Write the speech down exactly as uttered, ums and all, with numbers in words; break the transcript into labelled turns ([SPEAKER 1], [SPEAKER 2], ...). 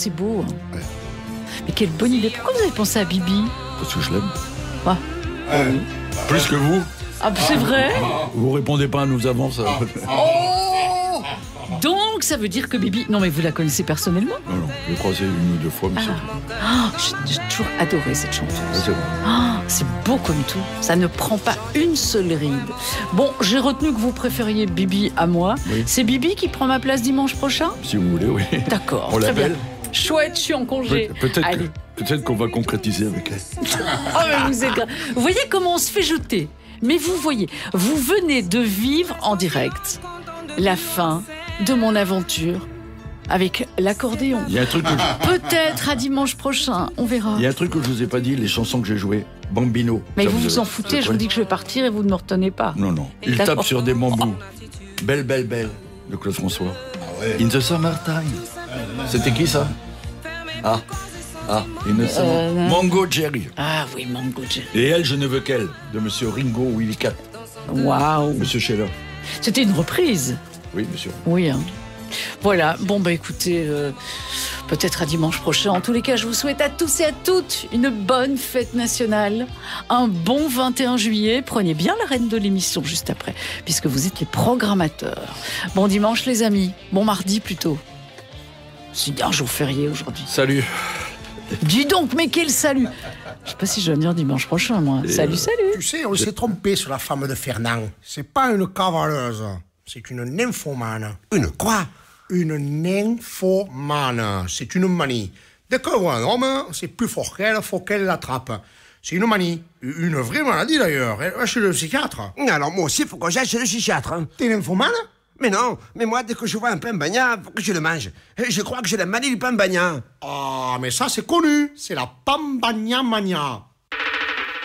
[SPEAKER 1] c'est beau. Hein.
[SPEAKER 2] Ouais.
[SPEAKER 1] Mais quelle bonne idée. Pourquoi vous avez pensé à Bibi?
[SPEAKER 2] Parce que je l'aime.
[SPEAKER 1] Ah.
[SPEAKER 2] Ouais. Plus que vous.
[SPEAKER 1] Ah, c'est vrai?
[SPEAKER 2] Vous répondez pas à nos avances.
[SPEAKER 1] Oh! Donc, ça veut dire que Bibi... Non, mais vous la connaissez personnellement?
[SPEAKER 2] Non, non, je l'ai croisé une ou deux fois, mais c'est tout.
[SPEAKER 1] Ah, j'ai j'ai toujours adoré cette chanteuse.
[SPEAKER 2] Ouais, c'est vrai.
[SPEAKER 1] Ah, c'est beau comme tout. Ça ne prend pas une seule ride. Bon, j'ai retenu que vous préfériez Bibi à moi.
[SPEAKER 2] Oui.
[SPEAKER 1] C'est Bibi qui prend ma place dimanche prochain?
[SPEAKER 2] Si vous voulez, oui.
[SPEAKER 1] D'accord,
[SPEAKER 2] On
[SPEAKER 1] très bien.
[SPEAKER 2] l'appelle.
[SPEAKER 1] Chouette, je suis en congé.
[SPEAKER 2] Pe- Peut-être
[SPEAKER 1] Allez.
[SPEAKER 2] que- peut-être qu'on va concrétiser avec elle.
[SPEAKER 1] Oh, mais vous êtes grave. Vous voyez comment on se fait jeter. Mais vous voyez, vous venez de vivre en direct la fin de mon aventure avec l'accordéon.
[SPEAKER 2] Il y a un truc que je...
[SPEAKER 1] Peut-être à dimanche prochain, on verra.
[SPEAKER 2] Il y a un truc que je vous ai pas dit, les chansons que j'ai jouées. Bambino.
[SPEAKER 1] Mais
[SPEAKER 2] Ça
[SPEAKER 1] vous vous en
[SPEAKER 2] avez-
[SPEAKER 1] foutez, je
[SPEAKER 2] Ouais.
[SPEAKER 1] vous dis que je vais partir et vous ne me retenez pas.
[SPEAKER 2] Non, non. Il
[SPEAKER 1] D'accord.
[SPEAKER 2] tape sur des bambous. Belle, belle, belle, de Claude François. In the summertime. C'était qui ça? Ah, ah, In the summer.
[SPEAKER 1] Euh,
[SPEAKER 2] Mango Jerry.
[SPEAKER 1] Ah oui, Mango Jerry.
[SPEAKER 2] Et Elle, je ne veux qu'elle, de Monsieur Ringo Willy Cat.
[SPEAKER 1] Waouh.
[SPEAKER 2] Monsieur Scheller.
[SPEAKER 1] C'était une reprise.
[SPEAKER 2] Oui, monsieur.
[SPEAKER 1] Oui. Hein. Voilà. Bon, bah écoutez, euh, peut-être à dimanche prochain. En tous les cas, je vous souhaite à tous et à toutes une bonne fête nationale. Un bon vingt et un juillet. Prenez bien la reine de l'émission juste après, puisque vous êtes les programmateurs. Bon dimanche, les amis. Bon mardi plutôt. C'est un jour férié aujourd'hui.
[SPEAKER 2] Salut.
[SPEAKER 1] Dis donc, mais quel salut! Je sais pas si je vais venir dimanche prochain, moi.
[SPEAKER 2] Et
[SPEAKER 1] Salut,
[SPEAKER 2] euh,
[SPEAKER 1] salut!
[SPEAKER 3] Tu sais, on s'est trompé sur la femme de Fernand. C'est pas une cavaleuse, c'est une nymphomane.
[SPEAKER 4] Une quoi?
[SPEAKER 3] Une nymphomane, c'est une manie. Dès qu'on voit un homme, c'est plus fort qu'elle, faut qu'elle l'attrape. C'est une manie, une vraie maladie d'ailleurs. Va chez le psychiatre.
[SPEAKER 4] Alors moi aussi, il faut que j'aille chez le psychiatre. Hein.
[SPEAKER 3] T'es nymphomane?
[SPEAKER 4] Mais non, mais moi, dès que je vois un pain bagnat, faut que je le mange. Et je crois que j'ai la manie du pain bagnat.
[SPEAKER 3] Ah, mais ça c'est connu, c'est la pambagna mania.